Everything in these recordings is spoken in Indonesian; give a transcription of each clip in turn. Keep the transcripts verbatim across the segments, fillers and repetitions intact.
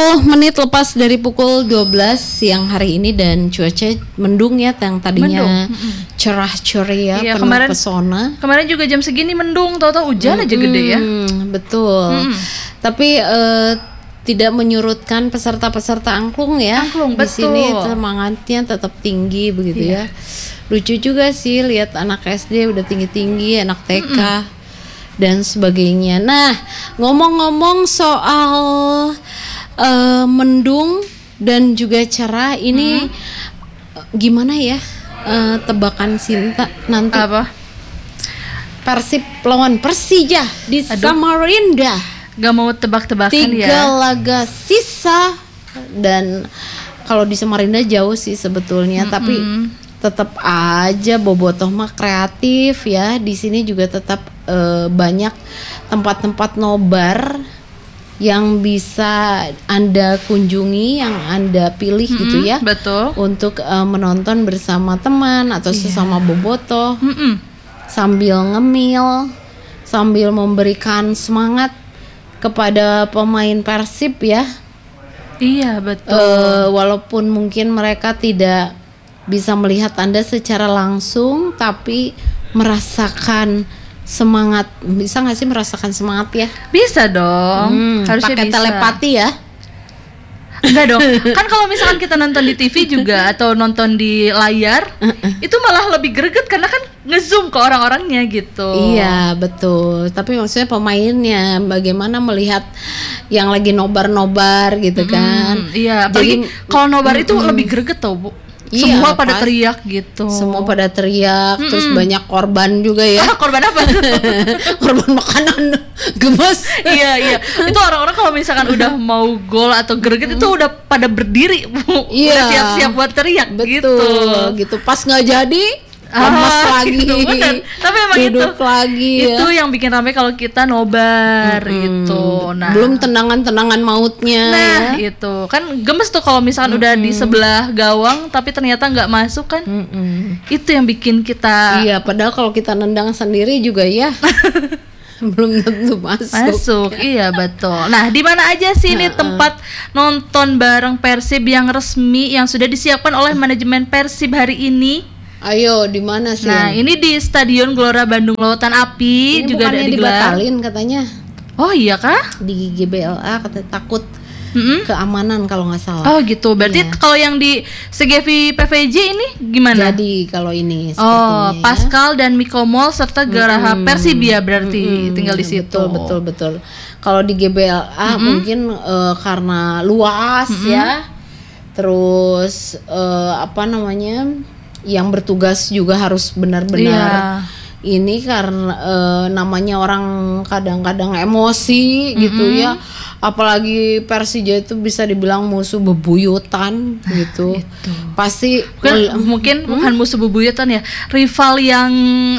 menit lepas dari pukul dua belas siang hari ini dan cuaca mendung ya, yang tadinya cerah ceria, iya, penuh kemarin, pesona. Kemarin juga jam segini mendung, tahu-tahu hujan mm-hmm. aja gede ya. Betul. Mm-hmm. Tapi uh, tidak menyurutkan peserta-peserta angklung ya. Angklung, di betul. sini semangatnya tetap tinggi begitu iya. ya. Lucu juga sih lihat anak S D udah tinggi-tinggi, anak T K mm-hmm. dan sebagainya. Nah, ngomong-ngomong soal uh, mendung dan juga cerah ini hmm. gimana ya uh, tebakan Sinta nanti? Apa? Persib lawan Persija di Aduh. Samarinda. Gak mau tebak-tebakan Tiga ya. Tiga laga sisa dan kalau di Samarinda jauh sih sebetulnya, mm-hmm. tapi tetap aja Bobotoh mah kreatif ya. Di sini juga tetap uh, banyak tempat-tempat nobar yang bisa Anda kunjungi, yang Anda pilih mm-hmm, gitu ya. Betul. Untuk uh, menonton bersama teman atau yeah. sesama Bobotoh. Mm-mm. Sambil ngemil, sambil memberikan semangat kepada pemain Persib ya. Iya, betul. Uh, walaupun mungkin mereka tidak bisa melihat Anda secara langsung, tapi merasakan semangat. Bisa nggak sih merasakan semangat ya? Bisa dong. Hmm, harusnya pakai bisa. Telepati ya? Enggak dong. Kan kalau misalkan kita nonton di T V juga atau nonton di layar, uh-uh. itu malah lebih greget karena kan ngezoom ke orang-orangnya gitu. Iya, betul. Tapi maksudnya pemainnya bagaimana melihat yang lagi nobar-nobar gitu kan. Mm, iya, apalagi kalau nobar mm, itu mm. lebih greget tau, Bu. Iya, semua pada pas, teriak gitu. Semua pada teriak, Mm-mm. terus banyak korban juga ya. Ah, korban apa? Korban makanan gemes. Iya, iya. Itu orang-orang kalau misalkan udah mau gol atau greget mm. itu udah pada berdiri, Bu. Iya. Udah siap-siap buat teriak. Betul, gitu. gitu. Pas nggak jadi, lemas ah, lagi. Gitu, tapi emang duduk itu lagi itu ya. yang bikin ramai kalau kita nobar mm-hmm. gitu. Nah, belum tendangan-tendangan mautnya. Nah, ya. itu kan gemes tuh kalau misalkan mm-hmm. udah di sebelah gawang tapi ternyata nggak masuk kan. Mm-hmm. Itu yang bikin kita. Iya, padahal kalau kita nendang sendiri juga ya. belum tentu masuk. Masuk, iya betul. Nah, di mana aja sih ini tempat nonton bareng Persib yang resmi yang sudah disiapkan oleh manajemen Persib hari ini? Ayo, di mana sih? Nah, ini di Stadion Gelora Bandung Lautan Api ini juga ada digelar. Dibatalin katanya. Oh iya kah? Di G B L A katanya takut mm-hmm. keamanan kalau nggak salah. Oh gitu. Berarti iya. Kalau yang di C G V P V J ini gimana? Jadi kalau ini oh, Pascal ya. Dan Miko Mall serta Geraha mm-hmm. Persibia berarti mm-hmm. tinggal di situ. Betul betul betul. Kalau di G B L A mm-hmm. mungkin uh, karena luas mm-hmm. ya. Terus uh, apa namanya? Yang bertugas juga harus benar-benar yeah. ini karena e, namanya orang kadang-kadang emosi mm-hmm. gitu ya, apalagi Persija itu bisa dibilang musuh bebuyutan gitu. Itu. Pasti mungkin, mungkin hmm? bukan musuh bebuyutan ya, rival yang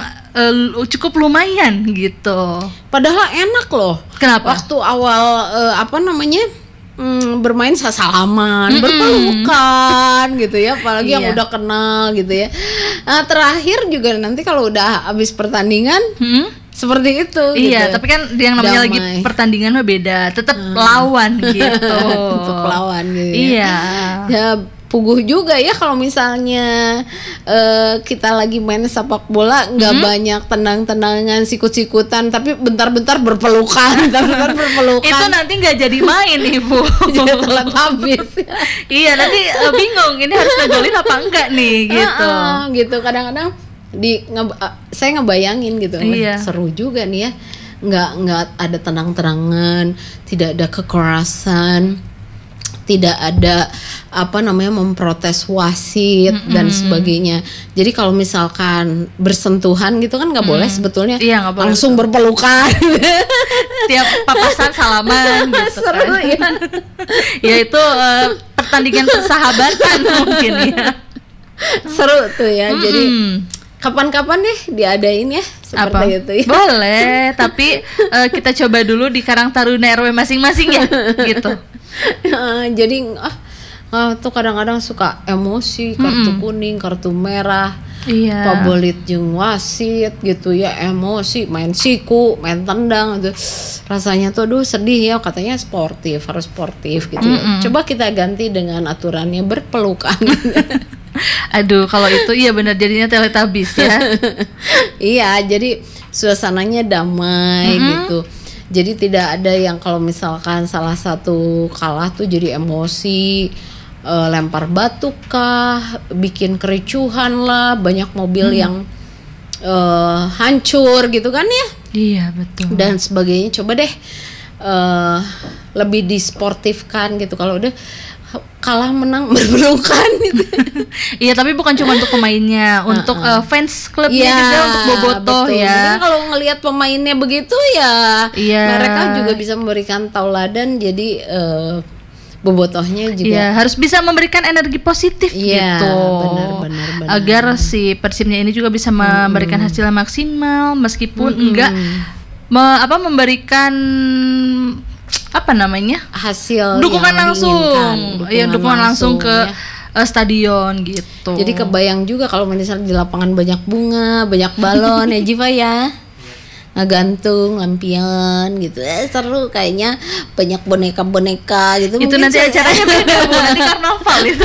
e, cukup lumayan gitu. Padahal enak loh. Kenapa? Waktu awal e, apa namanya? Hmm, bermain salaman, mm-mm. berpelukan gitu ya, apalagi iya. yang udah kenal gitu ya. Nah, terakhir juga nanti kalau udah habis pertandingan hmm? seperti itu. Iya, gitu. Tapi kan yang namanya Damai. Lagi pertandingan mah beda, tetap hmm. lawan gitu. Tetap lawan gitu. Iya. Ya, ya puguh juga ya kalau misalnya uh, kita lagi main sepak bola nggak hmm? banyak tenang-tenangan, sikut-sikutan, tapi bentar-bentar berpelukan, bentar-bentar berpelukan. Itu nanti nggak jadi main Ibu. Jadi telat habis. Iya, nanti uh, bingung ini harus ngegolin apa enggak nih gitu. Uh, uh, gitu kadang-kadang di nge- uh, saya ngebayangin gitu. Iya. Seru juga nih ya. Nggak nggak ada tenang-tenangan, tidak ada kekerasan, tidak ada apa namanya memprotes wasit mm-hmm. dan sebagainya. Jadi kalau misalkan bersentuhan gitu kan nggak boleh mm. sebetulnya. Iya, nggak boleh langsung betul. Berpelukan. Tiap papasan salaman gitu seru, kan. Ya. Ya itu uh, pertandingan persahabatan mungkin ya. Seru tuh ya. Mm-hmm. Jadi kapan-kapan deh diadain ya seperti apa? Itu ya. Boleh, tapi uh, kita coba dulu di Karang Taruna R W masing-masing ya gitu. Ya, jadi ah, ah tuh kadang-kadang suka emosi, kartu mm-mm. kuning, kartu merah. Iya. Pabolit jeung wasit gitu ya, emosi, main siku, main tendang gitu. Rasanya tuh aduh sedih ya, katanya sportif, harus sportif gitu ya. Mm-mm. Coba kita ganti dengan aturannya berpelukan. Aduh, kalau itu iya benar jadinya Teletubbies ya. Iya, jadi suasananya damai Mm-mm. gitu. Jadi tidak ada yang kalau misalkan salah satu kalah tuh jadi emosi, eh, lempar batu kah, bikin kericuhan lah, banyak mobil Hmm. yang eh, hancur gitu kan ya, Iya, betul. dan sebagainya. Coba deh eh, lebih disportifkan gitu. Kalau udah kalah menang berpelukan gitu. Iya, tapi bukan cuma untuk pemainnya, untuk uh, fans klubnya Iya, juga, untuk bobotoh betul. ya. Mungkin kalau ngelihat pemainnya begitu ya, Iya. mereka juga bisa memberikan tauladan. Jadi eh, bobotohnya juga. Iya, harus bisa memberikan energi positif Iya, gitu. benar, benar, benar. Agar si Persibnya ini juga bisa memberikan hasil yang maksimal meskipun Mm-mm. enggak me- apa memberikan apa namanya? Hasil dukungan yang langsung. diinginkan, Iya, dukungan langsung, ke ya. uh, stadion gitu. Jadi kebayang juga kalau misalnya di lapangan banyak bunga, banyak balon ya Jiva ya. Ngegantung lampion gitu. Eh seru kayaknya, banyak boneka-boneka gitu. itu Mungkin nanti saya- acaranya beda, Bu. Nanti karnaval itu.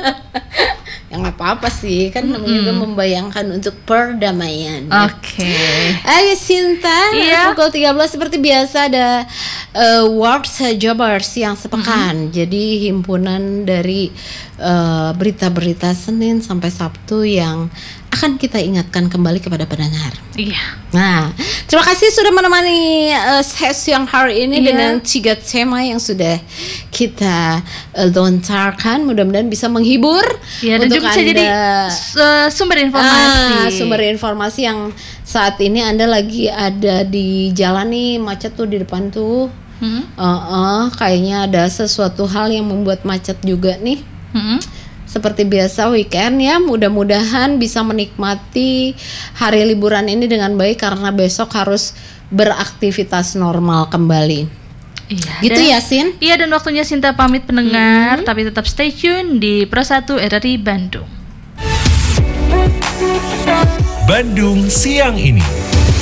Ya nggak apa-apa sih, kan namanya juga membayangkan untuk perdamaian. ya. Oke. Ayo Sinta, Iya. pukul tiga belas seperti biasa ada uh, Works Jobbers yang sepekan. Jadi himpunan dari uh, berita-berita Senin sampai Sabtu yang akan kita ingatkan kembali kepada pendengar. Iya. Nah, terima kasih sudah menemani uh, sesi yang hari ini Iya. dengan tiga tema yang sudah kita uh, lontarkan. Mudah-mudahan bisa menghibur. Iya, dan untuk juga bisa Anda. jadi s- sumber informasi. Ah, sumber informasi yang saat ini Anda lagi ada di jalan nih, macet tuh di depan tuh. Hmm? Uh, uh, kayaknya ada sesuatu hal yang membuat macet juga nih. Hmm? Seperti biasa weekend ya, mudah-mudahan bisa menikmati hari liburan ini dengan baik karena besok harus beraktivitas normal kembali. Iya. Gitu dan- ya, Sin? Iya, dan waktunya Sinta pamit pendengar, tapi tetap stay tune di Pro satu R R I Bandung. Bandung siang ini.